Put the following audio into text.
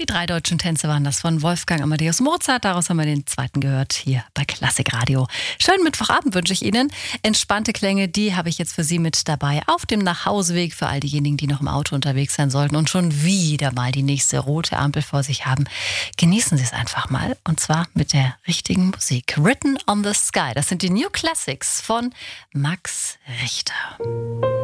Die 3 deutschen Tänze waren das von Wolfgang Amadeus Mozart. Daraus haben wir den zweiten gehört hier bei Klassikradio. Schönen Mittwochabend wünsche ich Ihnen. Entspannte Klänge, die habe ich jetzt für Sie mit dabei. Auf dem Nachhauseweg für all diejenigen, die noch im Auto unterwegs sein sollten und schon wieder mal die nächste rote Ampel vor sich haben. Genießen Sie es einfach mal. Und zwar mit der richtigen Musik. Written on the Sky. Das sind die New Classics von Max Richter.